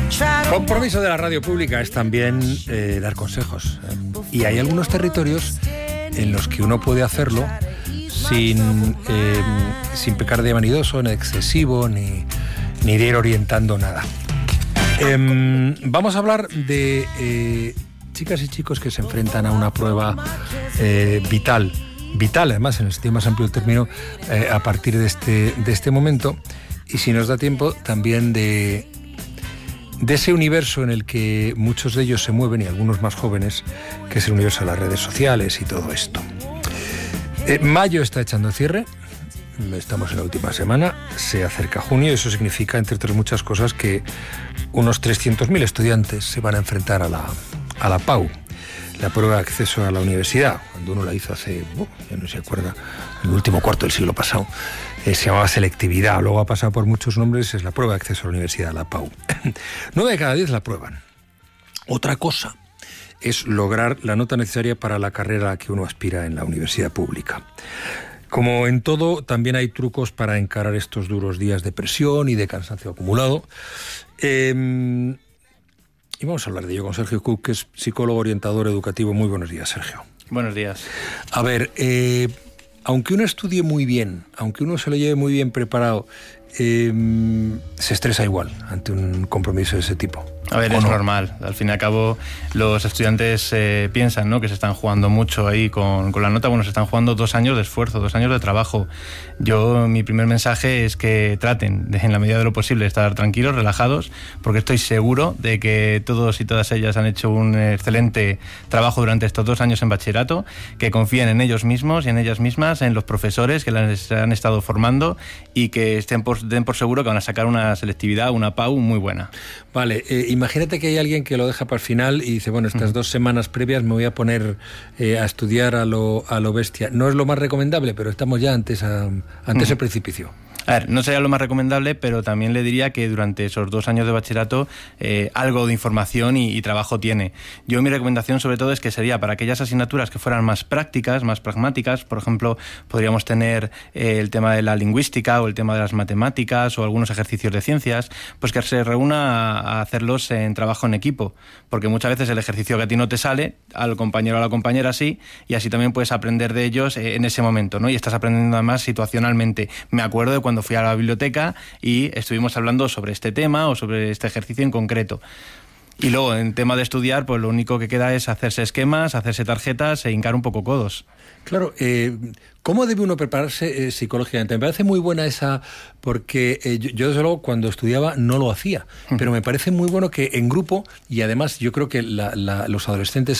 Compromiso de la radio pública es también dar consejos. Y hay algunos territorios en los que uno puede hacerlo sin pecar de vanidoso, ni excesivo, ni de ir orientando nada. Vamos a hablar de chicas y chicos que se enfrentan a una prueba vital, además, en el sentido más amplio del término, a partir de este momento, y si nos da tiempo, también de ese universo en el que muchos de ellos se mueven, y algunos más jóvenes, que es el universo de las redes sociales y todo esto. Mayo está echando cierre, estamos en la última semana, se acerca junio, y eso significa, entre otras muchas cosas, que unos 300.000 estudiantes se van a enfrentar a la PAU, la prueba de acceso a la universidad. Cuando uno la hizo hace, ya no se acuerda, en el último cuarto del siglo pasado, se llamaba selectividad, luego ha pasado por muchos nombres, es la prueba de acceso a la universidad, la PAU. 9 de cada 10 la aprueban. Otra cosa es lograr la nota necesaria para la carrera a la que uno aspira en la universidad pública. Como en todo, también hay trucos para encarar estos duros días de presión y de cansancio acumulado. Y vamos a hablar de ello con Sergio Cook, que es psicólogo orientador educativo. Muy buenos días, Sergio. Buenos días. A ver, aunque uno estudie muy bien, aunque uno se lo lleve muy bien preparado, se estresa igual ante un compromiso de ese tipo. A ver, es normal. Al fin y al cabo, los estudiantes piensan, ¿no?, que se están jugando mucho ahí con la nota. Bueno, se están jugando 2 años de esfuerzo, 2 años de trabajo. Mi primer mensaje es que traten, en la medida de lo posible, estar tranquilos, relajados, porque estoy seguro de que todos y todas ellas han hecho un excelente trabajo durante estos 2 años en bachillerato, que confíen en ellos mismos y en ellas mismas, en los profesores que les han estado formando, y que den por seguro que van a sacar una selectividad, una PAU muy buena. Vale, imagínate que hay alguien que lo deja para el final y dice, bueno, estas 2 semanas previas me voy a poner a estudiar a lo bestia. No es lo más recomendable, pero estamos ya ante ese precipicio. A ver, no sería lo más recomendable, pero también le diría que durante esos 2 años de bachillerato algo de información y trabajo tiene. Mi recomendación sobre todo es que sería para aquellas asignaturas que fueran más prácticas, más pragmáticas. Por ejemplo, podríamos tener el tema de la lingüística o el tema de las matemáticas o algunos ejercicios de ciencias, pues que se reúna a hacerlos en trabajo en equipo, porque muchas veces el ejercicio que a ti no te sale, al compañero o a la compañera sí, y así también puedes aprender de ellos en ese momento, ¿no? Y estás aprendiendo además situacionalmente. Me acuerdo de cuando fui a la biblioteca y estuvimos hablando sobre este tema o sobre este ejercicio en concreto. Y luego, en tema de estudiar, pues lo único que queda es hacerse esquemas, hacerse tarjetas e hincar un poco codos. Claro, ¿cómo debe uno prepararse psicológicamente? Me parece muy buena esa, porque yo desde luego cuando estudiaba no lo hacía, pero me parece muy bueno que en grupo, y además yo creo que los adolescentes